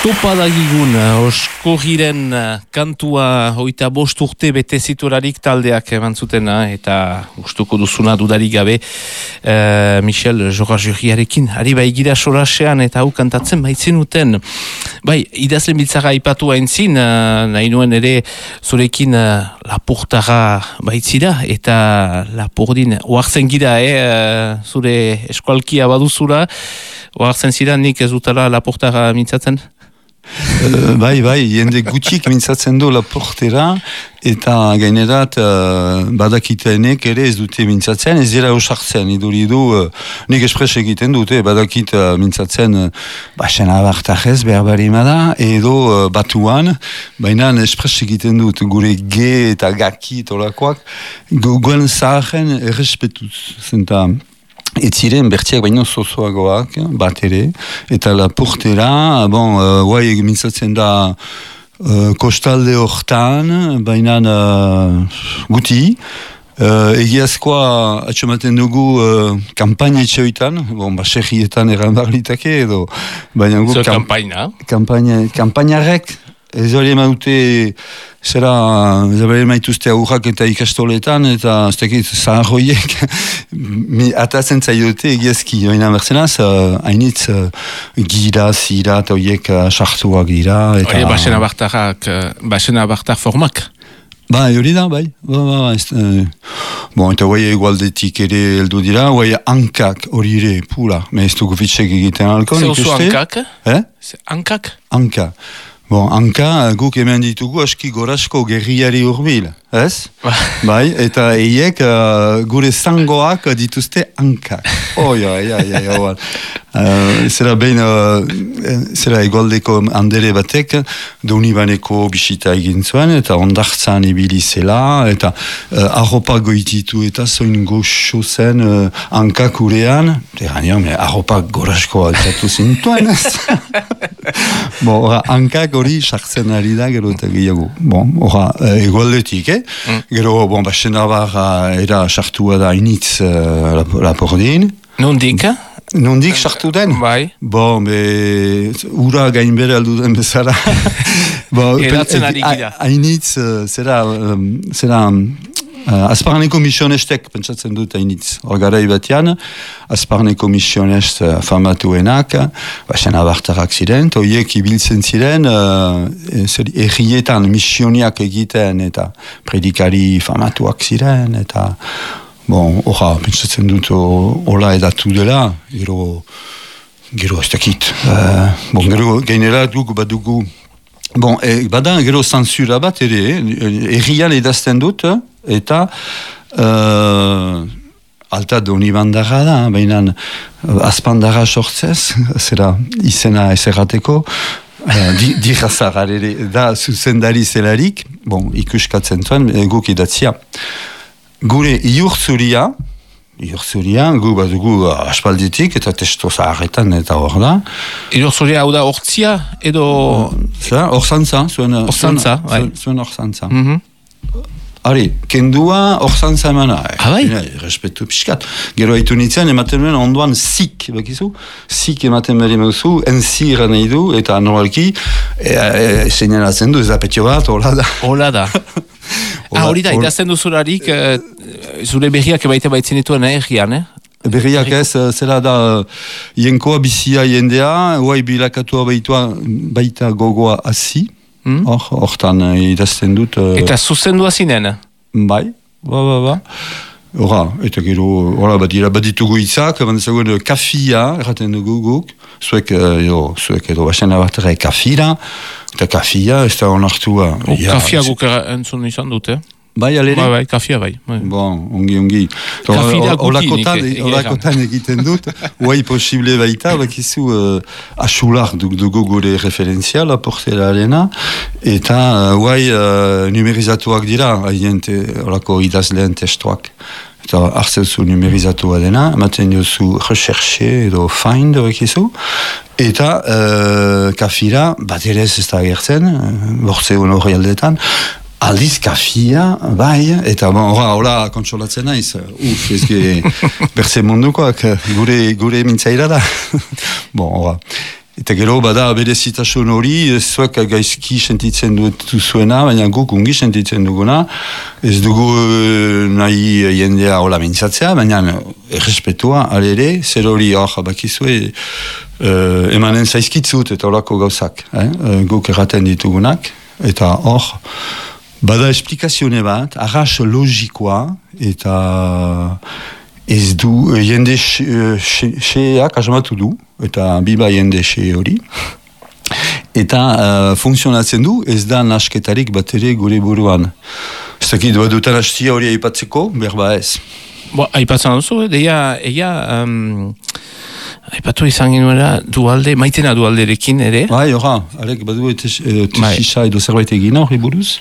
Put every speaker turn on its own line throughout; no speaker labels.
Topadagigun, Oskorriren kantua 25 urte bete zitularik taldeak eman zuten, eta gustuko duzuna dudarik gabe Michel Jorajuriarekin ari bai gira sorasean eta hau kantatzen baitzen. Bai, idazle biltzara aipatu haintzin, nahi nuen ere zurekin Lapurtara baitzira eta Lapurdin oartzen gira, zure eskualkia baduzura, oartzen zira nik ez dutala Lapurtara mintzatzen?
Bai, jende gutxik mintzatzen du Lapurtera, eta gainerat badakitenek ere ez dute mintzatzen, ez dira osartzen, iduridu, nik espres egiten dute, badakit mintzatzen Baxena Bartajez behar barimada, edo batuan, baina espres egiten dut, gure ge eta gaki tolakoak, gogoen zaharen errespetuz, zenta, ez ziren bertziak baino zozoagoak, bat ere, eta Lapurtera, guai mintzatzen da kostalde hortan, baina guti, egiazkoa atxamaten dugu kampaina etxeoitan, baserrietan eran barlitake edo, baina gu kampainarek, ez hori emaute zera, zabare maituzte aurrak eta ikastoletan, eta ez dakit zaharroiek atatzen zaiote egiazki, baina berzenaz, hainitz gira, zira, eta horiek sartuak gira.
Hori Baxena Bartar formak?
Hori da, bai. Eta guai egualdetik ere heldu dira, guai hankak hori ere, pula, ez dugu fitxek egiten alko.
Zer oso hankak? Hankak?
Hanka. Hanka guk hemen ditugu aski gorazko gerriari urbil, ez? Bai, eta eiek gure zangoak dituzte hankak. Zera behin, zera egoaldeko handere batek, Dounibaneko bisita egin zuen, eta ondartzan ibili zela, eta arropak goititu eta zoin goxo zen hankak urean, arropak gorazko altatu zintuen, ez? Hankak hori sartzen ari da, gero eta gehiago. Egoaldetik, Gero, Baxena Barra era sartua da initz Lapurdin. Nondik sartu den?
Bai.
Ura gainbere aldu den bezala.
Eratzen ari gira.
Hainitz, zera, Azparneko misionestek, pentsatzen dut hainitz, orgarai batean, Azparneko misionest famatuenak, Baxena Bartarak ziren, horiek ibiltzen ziren, errietan misioniak egiten, eta predikari famatuak ziren, eta pentsatzen dut hola edatu dela, gero ez dakit. Gero gainera dugu, bada gero zantzura bat ere, errian edazten dut, eta alta Dounibandarra da, baina azpandarra sortzez, zera izena ezerrateko, dirrazar da zuzendari zelarik, ikuskatzen zuen, guk idatzia. Gure iurtzuria, gu badugu aspalditik, eta testo zaharretan eta hor da.
Iurtzuria hau da hortzia, edo...
Horzantza, zuen horzantza. Hari, kendua horzantza emana. Respetu piskat. Gero haitu nintzen, ematen duen ondoan zik, bakizu? Zik ematen beri mauzu, enzira nahi du, eta normalki, seinalatzen du, ez da petio bat,
hola da. Hori da, idazten duzularik, zure berriak baita baitzen dituen errian,
Berriak ez, zera da, jenkoa bizia jendea, guai bilakatua baita gogoa hasi, hortan idazten dut.
Eta zuzendua zinen?
Bai. Eta gero, baditugu itzak, bandezagoen kafia, erraten dugu guk, zuek edo Baxena Bartara kafira, eta kafia, ez da onartua.
Kafia guk entzun izan dute,
Bai, alere?
Bai, kafia bai.
Ongi. Olakotan egiten dut, guai posible baita, bakizu asular dugu gure referentzia, Lapurtera arena, eta guai numerizatuak dira, olako idazleen testuak. Eta hartzeuzu numerizatua dena, ematen jozu recherche edo find, bakizu, eta kafira, bat ere ez da agertzen, bortzeun hori aldeetan, aldiz kafia, bai, eta hola kontsolatzen naiz, ezke berze mundukoak, gure mintzaira da. Eta gero, bada, berezitasun hori, zuek gaizki sentitzen duzuena, baina guk ungi sentitzen duguna, ez dugu nahi jendea hola mintzatzea, baina errespetua, alere, zer hori hor, bakizue, emanen zaizkitzut eta horako gauzak, guk erraten ditugunak, eta hor, bada esplikazione bat, arras logikoa, eta ez du, jende xeak asmatu du, eta biba jende xe hori, eta funtzionatzen du, ez da nasketarik bat ere gure buruan. Ez dakit, badutan hastia hori aipatzeko, berba ez.
Aipatzen duzu, aipatu izan genuela dualde, maitena dualderekin ere?
Bai, arek badu tesisa edo zerbait egin hori buruz.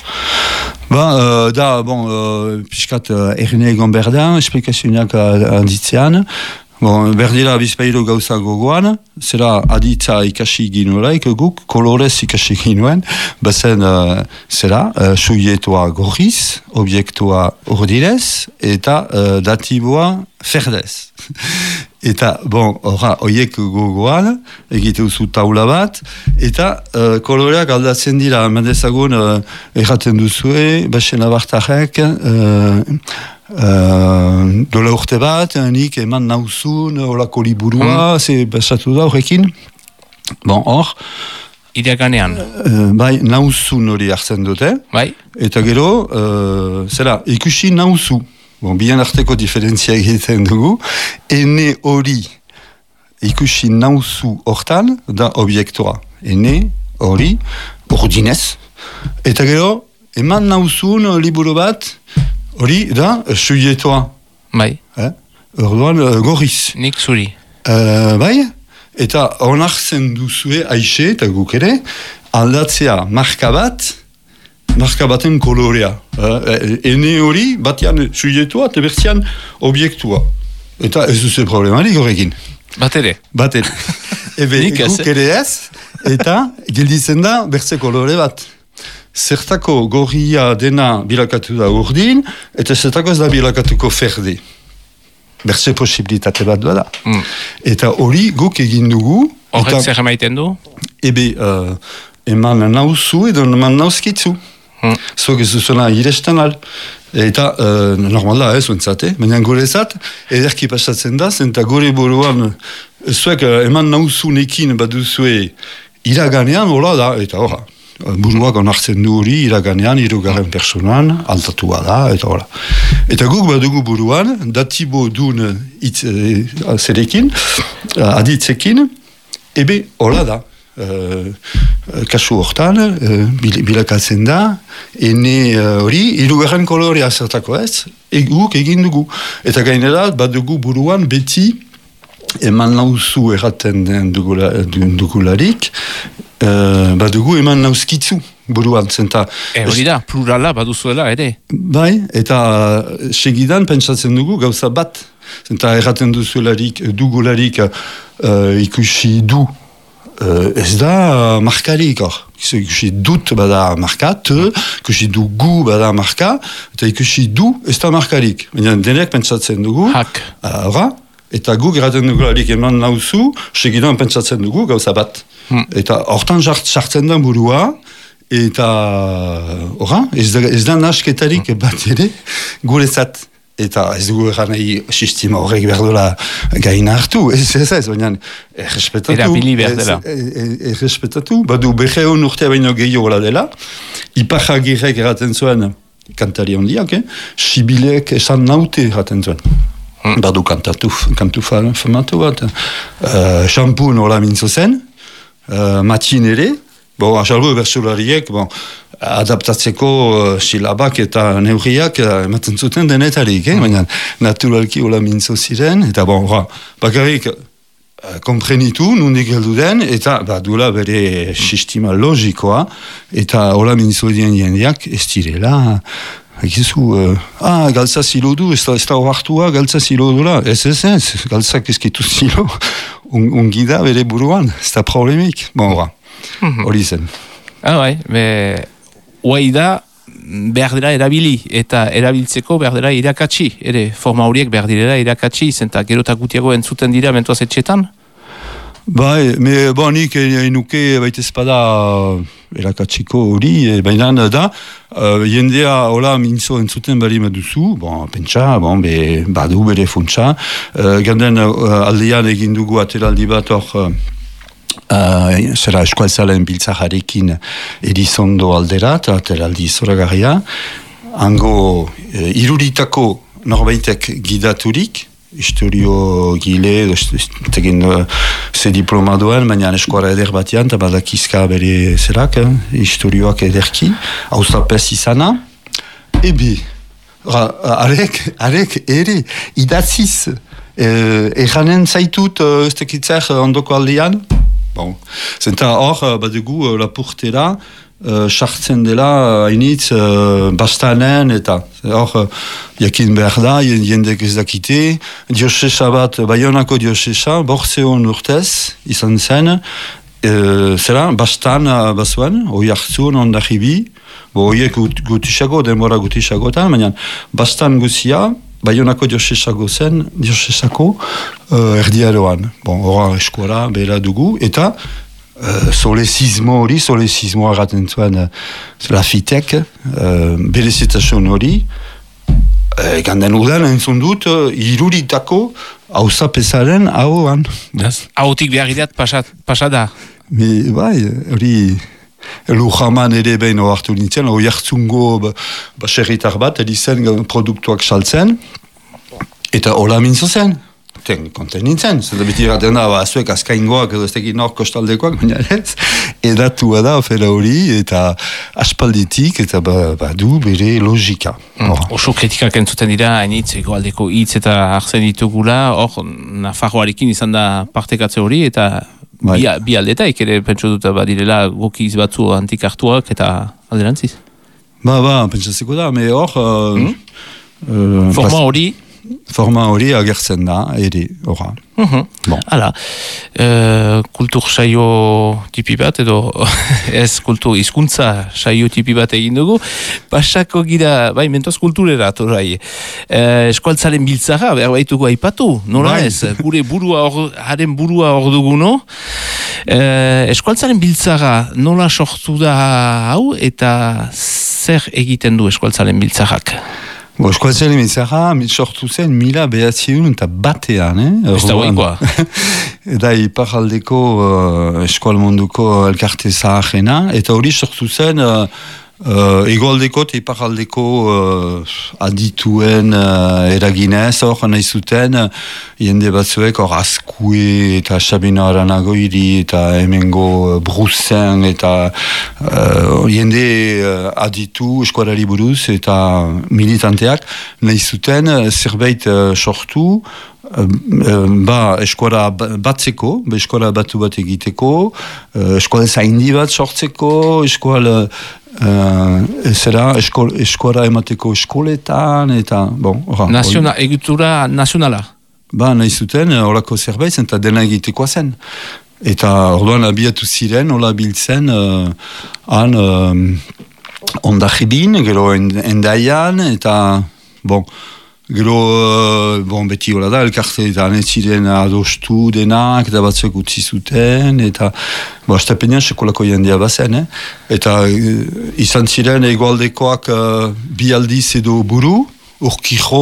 Piskat erne egon behar da, esplikazioak handitzean. Berdira bizpairo gauza gogoan, zera aditza ikasi ginolaik guk, kolorez ikasi ginuen, bazen suietoa gorriz, objektua ordinez, eta datiboa ferdez. Eta, oiek gogoan, egite duzu taula bat, eta koloreak aldatzen dira, mendezagun erraten duzue, basen abartarek, dola urte bat, nik eman nauzun, olako liburua, ze basatu da horrekin. Hor.
Iraganean.
Bai, nauzun hori hartzen dute.
Bai.
Eta gero, ikusi nauzu. Bien arteko diferentzia egiten dugu. Ene hori ikusi nauzu hortan, da objektua. Ene hori, ordinez. Eta gero, eman nauzun liburu bat, hori da, suietoa.
Bai.
Orduan, gorriz.
Nik zuri.
Bai, eta onartzen duzue aixe, eta guk ere, aldatzea marka baten kolorea. Ene hori, batean suietoa, eta bertzean objektua. Eta ez duzu problemarik horrekin.
Bat ere.
Ebe, guk ere ez, eta gilditzen da bertze kolore bat. Zertako gorria dena bilakatu da urdin, eta zertako ez da bilakatuko ferde. Bertze posibilitate bat da. Eta hori guk egin dugu.
Horrek zer emaiten du?
Ebe, eman nauzu edo eman nauzkitzu. Zuek ez duzuna iresten al. Eta, normal da, zuentzate, baina gurezat, ederki pasatzen da, zenta gure buruan, zuek eman nauzunekin bat duzue iraganean, hola da, eta horra. Buruak onartzen du hori, iraganean, hirugarren personan, altatua da, eta hola. Eta guk badugu buruan, datibo dun zerekin, aditzekin, ebe hola da. Kasu hortan, bilakatzen da, ene hori, hirugarren kolorea zertako ez, guk egin dugu. Eta gainera, badugu buruan beti, eman nauzu erraten dugularik, badugu eman nauzkitzu buruan, zenta...
Hori da, plurala baduzuela, ere?
Bai, eta segidan pentsatzen dugu gauza bat, zenta erraten dugularik ikusi du, ez da markarik hor. Ikusi dut bada marka, ikusi dugu bada marka, eta ikusi du ez da markarik. Baina denek pentsatzen dugu...
Hak.
Eta guk erraten dugularik eman nauzu, segidan pentsatzen dugu gauza bat. Eta hortan sartzen da burua, eta ez da nasketarik bat ere guretzat. Eta ez dugu erran nahi sistema horrek berdula gain hartu, ez, baina errespetatu.
Erabili berdela.
Errespetatu, badu beheon urtea baino gehiagola dela, Iparragirrek erraten zuen, kantari hondiak, sibilek esan naute erraten zuen. Badu kantu famatu bat, shampoo nola mintzo zen, matin ere, asalbo bertsolariek, adaptatzeko silabak eta neurriak ematen zuten denetarik, baina naturalki hola mintzo ziren, eta bakarrik komprenitu nundik heldu den, eta duela bere sistema logikoa, eta hola mintzo dien jendeak ez direla, egizu, galtza zilo du, ez da hoartua galtza zilo dula, ez, galtzak ezkitu zilo, ungi da bere buruan, ez da problemik, hori zen.
Huai da, behar dira erabili, eta erabiltzeko behar dira irakatsi, ere, forma horiek behar dira irakatsi, zenta gerotak gutiago entzuten dira mentuaz etxetan?
Bai, nik enuke baita espada erakatsiko hori, baina da, jendea hola mintzo entzuten bari maduzu, pentsa, badu bere funtsa, ganden aldean egin dugu ateraldi bat hor, zera eskualtzalen biltzajarekin Elizondo alderat, ateraldi zoragarria, hango iruritako norbaitek gidaturik, historio gile, tegin ze diploma duen, baina eskuara eder batean, eta badakizka bere zerak, historioak ederki, hauzapez izana, arek ere idatziz, eranen zaitut ez tekitzer ondoko aldean, zenta hor, badugu lapurtera, sartzen dela hainitz bastanen eta hor jakin behar da, jendek ez dakite, diosesa bat, Baionako diosesa, bortzeon urtez izan zen, zera, bastan bazuen, hoi hartzun ondahibi, hoiek gutisago, denbora gutisago eta, baina bastan guzia, Baionako diosesako zen, diosesako erdiaroan. Hora eskuara behera dugu, eta solezismo agaten zuen Lafitek, berezitasun hori, ganden udan entzun dut, iruritako hauzapezaren hauan.
Hautik behar ideat pasada?
Bai, hori Lujaman ere behin hartu nintzen, hori hartzungo baserritar bat, edizen produktuak saltzen, eta hola mintzo zen. Konten nintzen, zeta beti erraten da, zuek azkaingoak edo ez tekin hor kostaldekoak, baina ez, edatua da ofera hori, eta aspalditik, eta badu bere logika.
Oso kritikak entzuten dira, hainitz, egoaldeko hitz eta hartzen ditugula, hor, Nafarroarekin izan da partekatze hori, eta bi aldetaik ere pentsu dut badirela gokiz batzu antik hartuak eta alderantziz.
Pentsatzeko da, me hor...
Forma hori
agertzen da, ere, horra.
Hala, kultur saio tipi bat, edo ez kultur hizkuntza saio tipi bat egin dugu, pasako gira, mentoz kulturera, torai, eskualtzaren biltzara, behar baitugu aipatu, nola ez, gure haren burua hor dugu, no? Eskualtzaren biltzara nola sortu da hau, eta zer egiten du eskualtzaren biltzarak?
Eskualtzaren biltzara sortu zen 1901
ez da goikoa.
Eta iparaldeko eskual munduko elkarte zaharrena, eta hori sortu zen egoaldeko eta iparaldeko adituen eraginez, hor nahi zuten jende batzuek hor Azkue eta Sabino Aranagoiri eta hemengo Bruzen eta jende aditu eskualari buruz eta militanteak nahi zuten zerbait sortu eskuala batzeko, eskuala batu bat egiteko, eskuala zaindi bat sortzeko, eskuala eskuala emateko eskoletan, eta
egitura nazionala?
Nahi zuten, horako zerbait, eta dena egitekoa zen. Eta orduan abiatu ziren, hola biltzen, ondajibin, gero endaian, eta, gero, beti hola da, elkarte eta anetziren adostu denak, eta batzuk utzi zuten, eta, astapenean sekolako jendea bazen, eta izan ziren egoaldekoak bi aldiz edo buru, urkijo,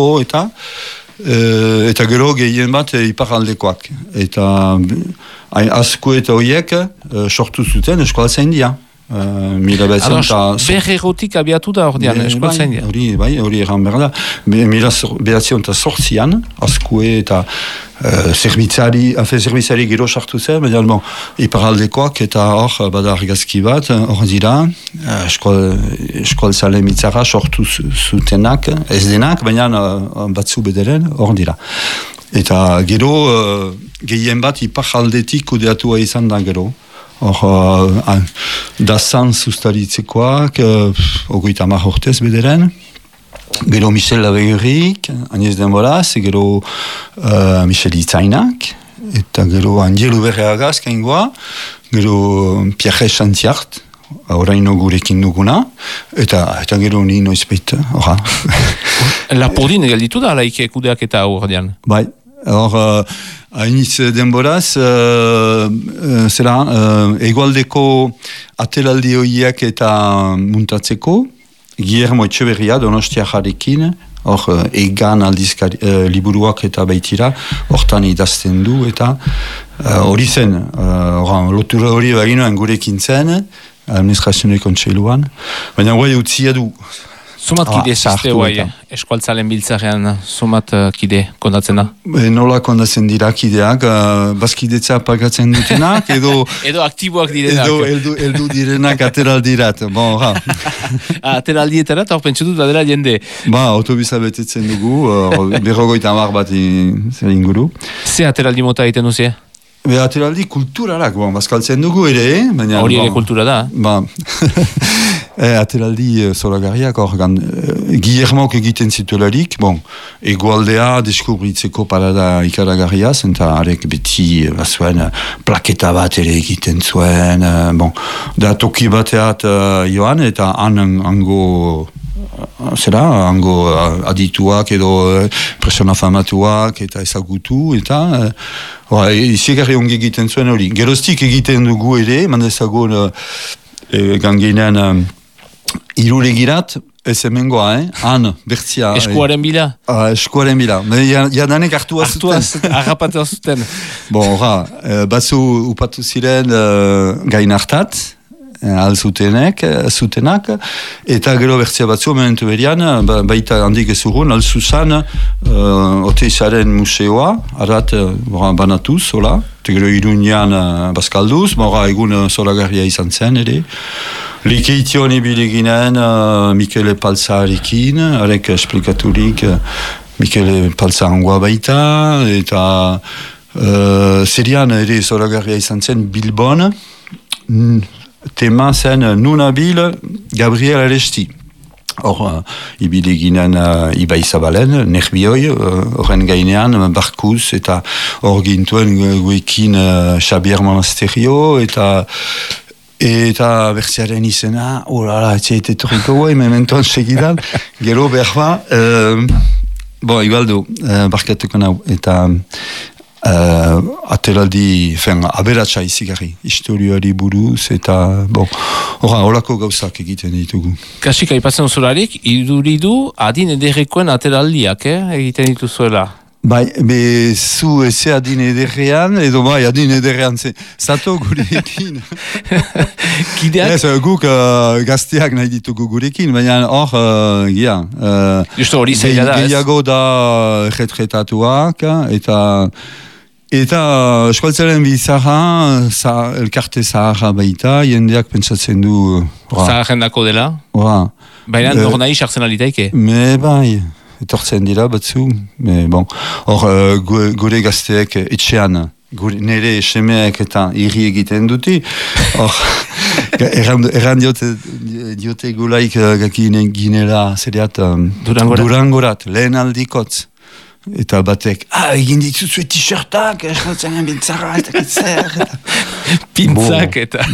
eta gero gehien bat iparaldekoak. Eta Azkue eta horiek sortu zuten eskualtzaindia.
Berrerotik abiatu da ordean eskualtzaindia.
Hori egan behar da. 1908an, Azkue eta zerbitzari gero sartu zen, baina iparaldekoak eta hor bada argazki bat, hor dira, eskualtzale mitzara sortu zutenak, ez denak, baina batzu bederen, hor dira. Eta gero, gehien bat iparaldetik kudeatua izan da gero. Hor, dazan sustaritzekoak, 30 urtez bederen, gero Michel Labegurik, Agnès Denboraz, gero Michel Itzainak, eta gero Andielu Berreagaz, kaingoa, gero Pierre Chantiart, oraino gurekin duguna, eta gero ni noizbait, horra.
Lapurdin gelditu da, laike kudeak eta hor dian?
Bai. Hor, Hainiz denboraz, zera, egualdeko atelaldi horiek eta muntatzeko, Guillermo Etxeberria, Donostia jarekin, hor egan aldizkari liburuak eta baitira, hortan idazten du, eta hori zen, lotura hori baginoen gurekin zen, administrazionei kontseiluan, baina guai utzia du.
Sumat kide ziste guai, eskualtzalen biltzarean, sumat kide kondatzen da?
Nola kondatzen dira kideak, bazkidetza pagatzen dutenak, edo...
edo aktiboak direnak.
Edo eldu direnak ateraldirat, bon, ha.
Ateraldietara, hor pentsu dut badera jende.
Autobusa betetzen dugu, 50 bat zer inguru.
Ze ateraldi mota egiten duzia?
Ateraldi kulturalak, bazkaltzen dugu ere, baina...
Hori ere kultura da.
Ateraldi zoragarriak, Guillermok egiten zituelarik, egualdea deskubritzeko parada ikaragarria, zenta arek beti bazuen plaketa bat ere egiten zuen, da toki bateat joan, eta hango adituak edo persona famatuak eta ezagutu, eta izigarri ongi egiten zuen hori. Geroztik egiten dugu ere, mandezagon gangenean iruregirat, ez hemengoa, han, bertzia.
Eskuaren bila?
Eskuaren bila. Jadanek hartua zuten.
Arrapatua zuten.
Batzu upatu ziren gain hartat, alzutenak, eta gero bertzia batzu, momentu berian, baita handik ezurun, alzuzan, Oteizaren museoa, arrat banatuz, hola, eta gero Iruñean bazkalduz, egun zoragarria izan zen, ere. Likeition ibileginen Michele Palzarekin, arek esplikaturik Michele Palza angoa baita, eta serian ere zoragarria izan zen Bilbon, tema zen Nunabil Gabriel Aresti. Hor, ibileginen Ibai Zabalen, Nerbioi, horren gainean, Barkuz, eta hor gintuen guekin Xabier Monasterio, eta bertziaren izena, etxeite torriko guai, mementoan segidan, gero behar Ibaldo, barkatuko nau, eta ateraldi, aberatsa izigarri, historioari buruz, eta, horako gauzak egiten ditugu.
Kasik, aipatzen zularik, iduridu adin ederrekoen ateraldiak, egiten dituzuela?
Zu eze adin ederrean, edo adin ederrean zato gurekin.
Kideak?
Guk gazteak nahi ditugu gurekin, baina hor,
Justo hori zaila da, ez?
Gehiago da retretatuak, eta eskualtzaren bizarra, elkarte zaharra baita, jendeak pentsatzen du...
Zaharren dako dela? Baina hor nahi sartzen alitaike?
Etortzen dira batzu, hor gure gazteek etxean, nire semeek eta irri egiten duti, hor erran diote gulaik gakinen ginela zeriat Durangorat, lehen aldikotz. Eta batek, egin dituzue t-shirtak, esnotzen bintzara, eta kitzer.
Pintzak eta...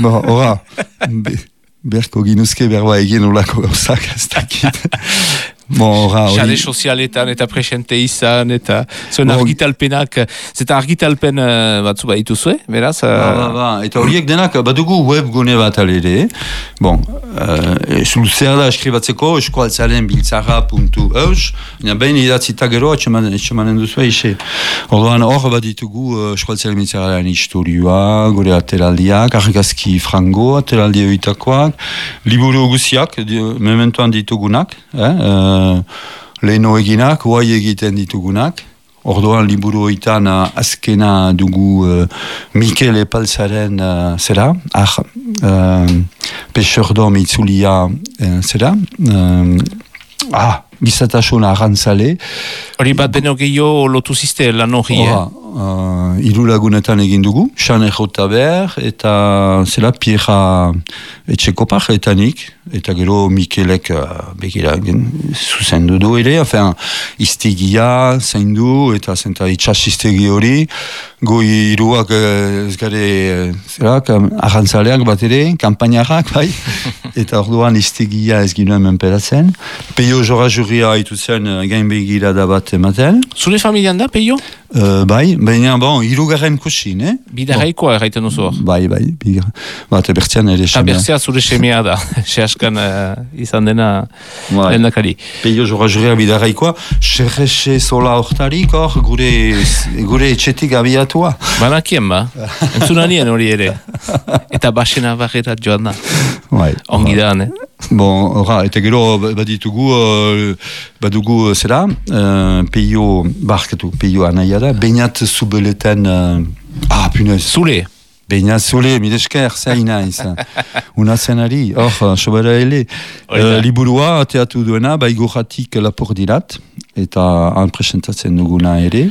Berko ginuzke berba egin olako gauzak, ez dakit.
Xade sozialetan eta presente izan, eta zuen argitalpenak, zeta argitalpen batzu baituzue, beraz?
Eta horiek denak, badugu webgune bat alere, zuluzea da eskribatzeko, eskualtzaren biltzara.eus, behin idatzita gero, etxemanen duzue, ise. Orduan hor bat ditugu eskualtzaren biltzararen historioa, gure ateraldiak, argazki frango, ateraldi oitakoak, liburu guziak, mementoan ditugunak, leheno eginak, huai egiten ditugunak. Orduan liburu oitan azkena dugu Michele Palzaren zera, peixordom itzulia zera, gizatasuna arrantzale.
Hori bat beno gehiago lotu ziste lan hori,
Hiru lagunetan egin dugu, Xane Jotaber eta zela Pierra Etxekopar eta nik, eta gero Mikelek begira zuzendu du ere, iztegia zaindu eta zenta itxasistegi hori, goi hiruak ez gare arrantzaleak bat ere, kampainarrak bai, eta orduan iztegia ez ginoen menperatzen. Peio Jora Juria haitu zen gain begira da bat ematen.
Zure familian da, Peio?
Bai, baina hirugarren kusin,
Bidarraikoa erraiten duzu hor.
Bai, eta bertzean ere
semea. Eta bertzea zure semea da, sehaskan izan dena lehendakari.
Peio Jora bidarraikoa, xerrexe zola hortarik hor, gure etxetik abiatua.
Banakien entzunanien hori ere. Eta basena barrerat joan da. Ongi da,
eta gero badugu zera, Peio anaia da, Beñat Zubeleten, punez.
Zule.
Beñat Zule, midesker, zaina izan. Una zenari, sobera ele. Liburua, teatu duena, baigorratik lapor dirat, eta han presentatzen duguna ere,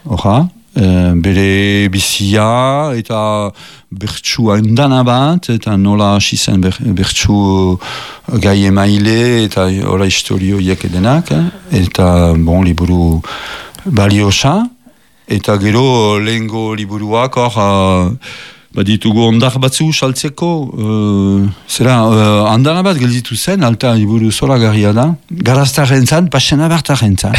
bere bizia eta bertsu handana bat, eta nola hasi zen bertsu gai emaile eta ora historioiek edenak, eta liburu baliosa, eta gero lehengo liburuak ditugu ondar batzu saltzeko, handana bat gelditu zen, alta liburu zola garria da, garaztaren zan, pasena bartaren zan.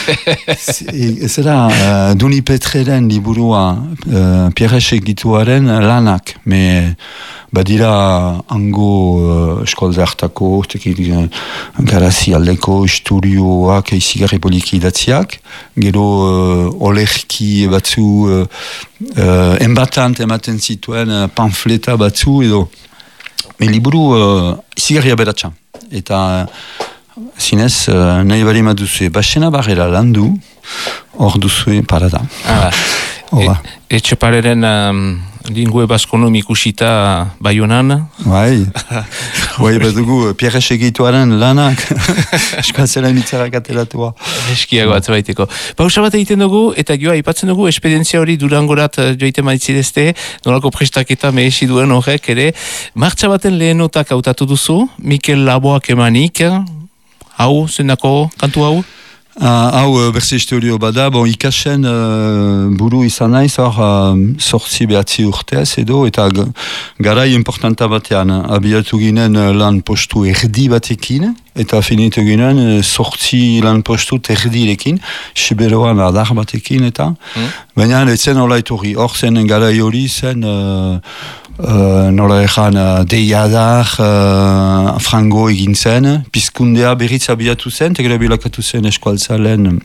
Duni Petreren liburua, Pierre Segituaren lanak, badira hango eskolde hartako, garazi aldeko istorioak izigarri poliki idatziak, gero olerki batzu enbatant ematen zituen pamfleta batzu edo. Liburu izigarri aberatsa. Eta zinez, nahi bari maduzue, basena barrera landu, hor duzue parada.
Etxepareren lingue baskonom ikusita Baionan.
Bai, badugu Pierre Segituaren lanak, eskoazela mitzarak atelatua.
Eskiago atzabaiteko. Pausa bat egiten dugu, eta joa ipatzen dugu, esperientzia hori Durangorat joite maitzidezte, nolako prestaketa mehesi duen horrek ere. Martxa baten lehenotak hautatu duzu, Mikel Laboak emanik, hau, zendako kantu hau?
Hau berze historio bada, ikasen buru izan naiz, sortzi behatzi urtez edo, eta garai importanta batean, abiatu ginen lan postu erdi batekin, eta finitu ginen sortzi lan postu erdirekin, Siberoan adar batekin, eta baina etzen hola etorri, hor zen garai hori zen nola ezan deiadar frango egin zen, pizkundea berriz abiatu zen, tegera bilakatu zen eskualtzalen,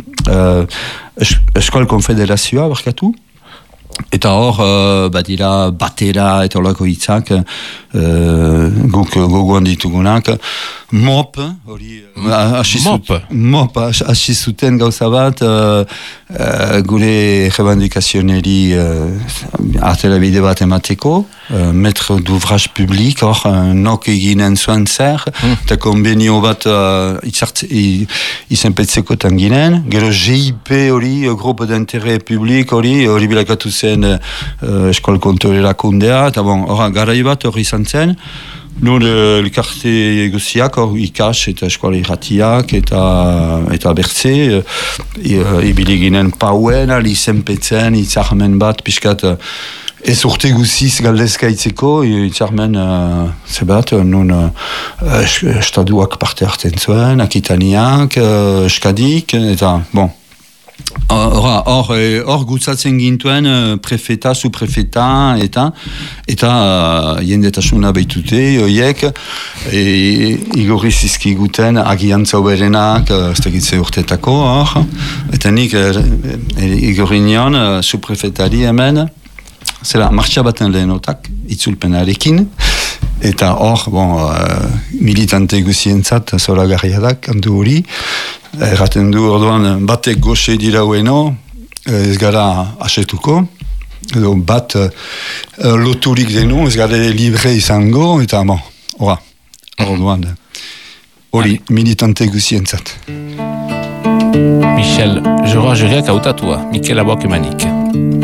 eskual konfederazioa barkatu, eta hor badira batera eta olako hitzak guk gogoan ditugunak, MOP hasi zuten gauza bat gure rebandikazioneri atera bide bat emateko, maître d'ouvrage public, hor nok eginen zuen zer, eta konbenio bat izenpetzeko tanginen, gero GIP hori, Grupo d'Intérêt Public hori bilakatu zen eskual kontorera kundea, eta garai bat hori izan zen, nun elkarte eguziak, ikas eta eskuala irratiak eta bertze, ibili ginen pauen, izenpetzen, itzarmen bat, piskat ez urte guziz galdezka itzeko, itzarmen zebat, nun estaduak parte hartzen zuen, akitaniak, eskadik, eta hor gutzatzen gintuen prefeta, suprefeta eta jendetasuna behitute oiek igorri zizkiguten agiantza berenak ez tegitze urtetako hor eta nik igorri nion suprefetari hemen zera martxa baten lehenotak itzulpenarekin eta hor militante guzientzat zoragarria da kantu hori erraten du orduan batek goxe diraueno ez gara asetuko edo bat loturik denu ez gara libre izango eta orduan hori militante guzientzat
Michel Jora Juriak hautatua Mikel Laboak emanik